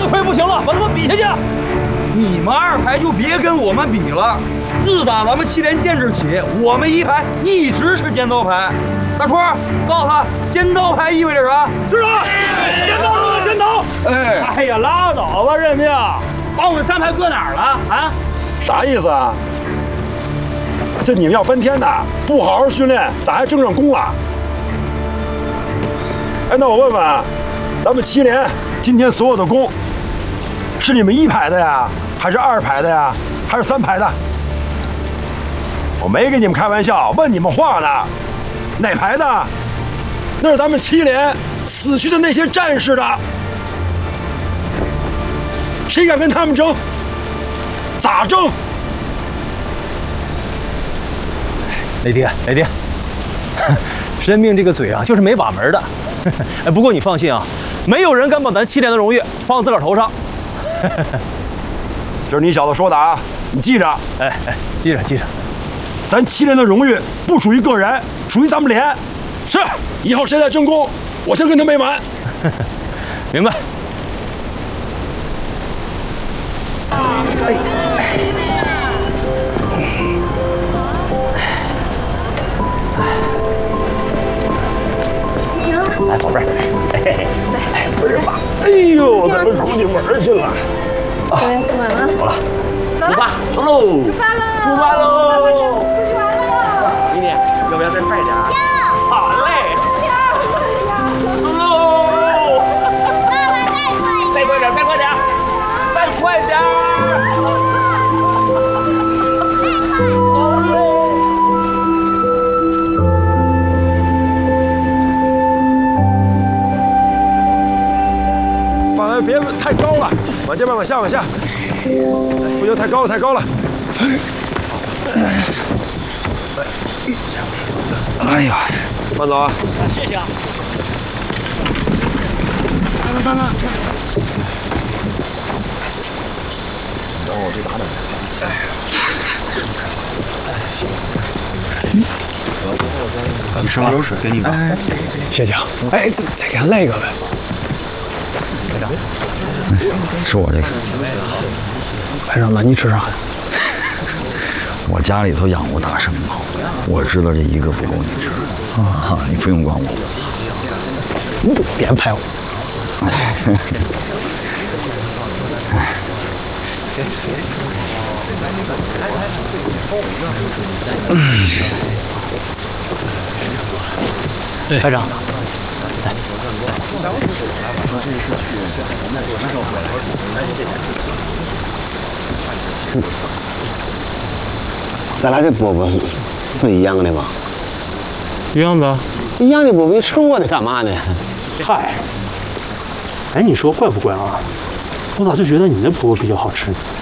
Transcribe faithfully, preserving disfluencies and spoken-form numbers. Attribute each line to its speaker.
Speaker 1: 子亏不行了，把他们比下去。
Speaker 2: 你们二排就别跟我们比了。自打咱们七连建制起，我们一排一直是尖刀排。大春，告诉他尖刀排意味着啥？知道？尖刀就是尖刀。
Speaker 1: 哎，哎呀，拉倒吧，任命，把我们三排搁哪儿了啊？
Speaker 3: 啥意思啊？这你们要翻天的，不好好训练，咋还争上功了？哎，那我问问啊，咱们七连今天所有的功，是你们一排的呀，还是二排的呀，还是三排的？我没跟你们开玩笑，问你们话呢。哪排的？那是咱们七连死去的那些战士的。谁敢跟他们争？咋争？
Speaker 1: 雷爹，雷爹，任命这个嘴啊，就是没把门的。哎，不过你放心啊，没有人敢把咱七连的荣誉放自个儿头上。
Speaker 3: 这是你小子说的啊，你记着。
Speaker 1: 哎哎，记着记着。
Speaker 3: 咱七连的荣誉不属于个人，属于咱们连。是，以后谁再争功，我先跟他没完。
Speaker 1: 明白。哎。来，宝贝儿，哎，不是吧？
Speaker 3: 哎呦，咱们出去玩去了。
Speaker 4: 对，出门了。
Speaker 1: 好了，
Speaker 4: 走了，
Speaker 1: 走喽！
Speaker 4: 出发喽！
Speaker 1: 出发喽！
Speaker 4: 出去玩喽！
Speaker 1: 妮妮，要不要再快点？
Speaker 4: 要。
Speaker 1: 好嘞。
Speaker 4: 要。
Speaker 1: 喽！
Speaker 4: 爸爸再快点！
Speaker 1: 再快点！再快点！再快点！
Speaker 3: 别太高了，往这边往下往下，不行，太高了太高了。哎呀，慢走啊！
Speaker 1: 谢谢啊。
Speaker 3: 来了来了。等我去打打。
Speaker 5: 你吃吗？有水给你吧。
Speaker 6: 谢谢。哎，再再给他来一个呗。
Speaker 5: 吃我这个。
Speaker 6: 排长，那你吃啥呀？
Speaker 5: 我家里头养过大牲口，我知道这一个不够你吃啊，你不用管我。
Speaker 6: 你就别拍我。
Speaker 1: 嗯，排长。
Speaker 7: 咱俩这饽饽是是一样的吗？
Speaker 6: 一样的。
Speaker 7: 一样的饽饽，你吃我的干嘛呢？
Speaker 6: 嗨，哎，你说怪不怪啊？我咋就觉得你那饽饽比较好吃呢？